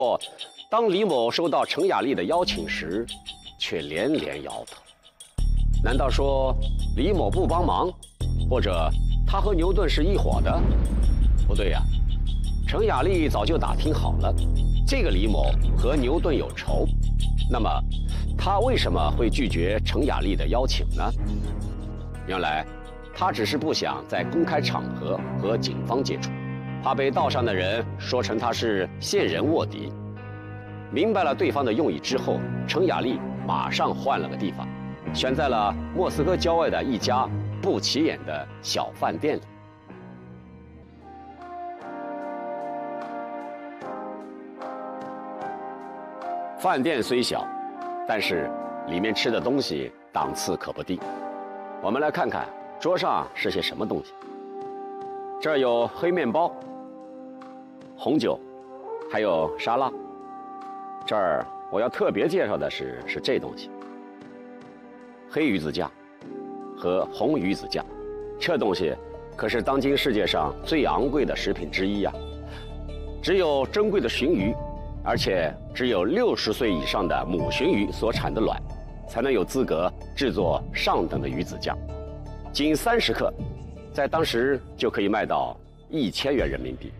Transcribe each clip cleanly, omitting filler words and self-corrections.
当李某收到程雅丽的邀请时，却连连摇头。难道说李某不帮忙，或者他和牛顿是一伙的？不对呀，程雅丽早就打听好了，这个李某和牛顿有仇。那么，他为什么会拒绝程雅丽的邀请呢？原来，他只是不想在公开场合和警方接触，怕被道上的人说成他是线人卧底。明白了对方的用意之后，程雅丽马上换了个地方，选在了莫斯科郊外的一家不起眼的小饭店里。饭店虽小，但是里面吃的东西档次可不低。我们来看看桌上是些什么东西。这儿有黑面包、红酒，还有沙拉。这儿我要特别介绍的是这东西：黑鱼子酱和红鱼子酱。这东西可是当今世界上最昂贵的食品之一呀！只有珍贵的鲟鱼，而且只有60岁以上的母鲟鱼所产的卵，才能有资格制作上等的鱼子酱。仅30克，在当时就可以卖到1000元人民币。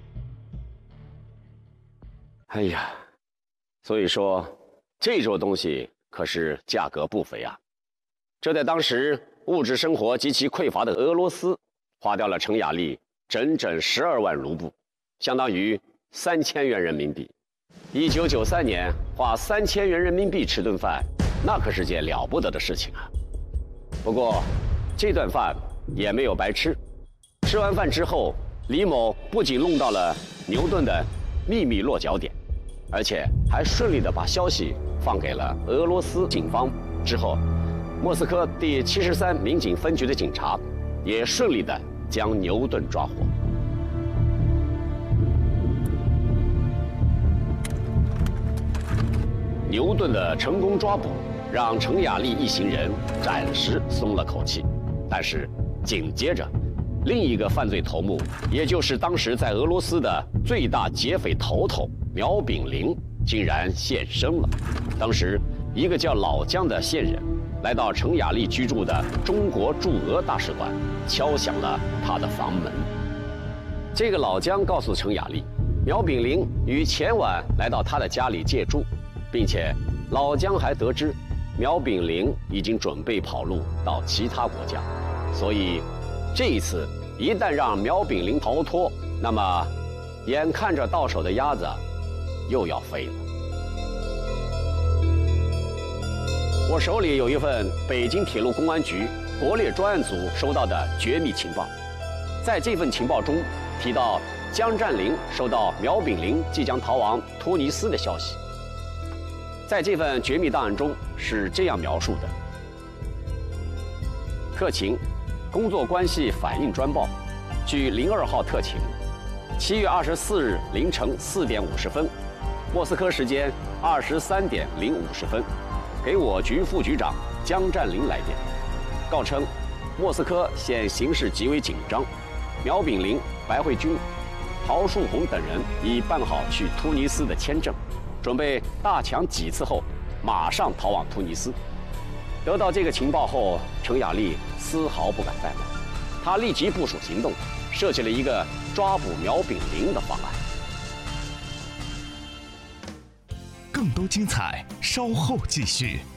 哎呀，所以说这种东西可是价格不菲啊！这在当时物质生活极其匮乏的俄罗斯，花掉了程雅丽整整12万卢布，相当于3000元人民币。1993年花3000元人民币吃顿饭，那可是件了不得的事情啊！不过，这顿饭也没有白吃。吃完饭之后，李某不仅弄到了牛顿的秘密落脚点，而且还顺利地把消息放给了俄罗斯警方。之后，莫斯科第73民警分局的警察也顺利地将牛顿抓获。牛顿的成功抓捕，让程雅丽一行人暂时松了口气。但是紧接着，另一个犯罪头目，也就是当时在俄罗斯的最大劫匪头头苗炳麟，竟然现身了。当时，一个叫老姜的线人来到程雅丽居住的中国驻俄大使馆，敲响了他的房门。这个老姜告诉程雅丽，苗炳麟于前晚来到他的家里借住，并且老姜还得知苗炳麟已经准备跑路到其他国家，所以这一次一旦让苗炳麟逃脱，那么眼看着到手的鸭子又要飞了。我手里有一份北京铁路公安局国列专案组收到的绝密情报，在这份情报中提到江占林收到苗炳麟即将逃往突尼斯的消息。在这份绝密档案中是这样描述的：特勤工作关系反映专报，据02号特勤，7月24日凌晨4点50分，莫斯科时间23点050分，给我局副局长江占林来电，告称莫斯科现形势极为紧张，苗炳麟、白慧君、陶树红等人已办好去突尼斯的签证，准备大抢几次后马上逃往突尼斯。得到这个情报后，程雅丽丝毫不敢怠慢，她立即部署行动，设计了一个抓捕苗炳麟的方案。 更多精彩，稍后继续。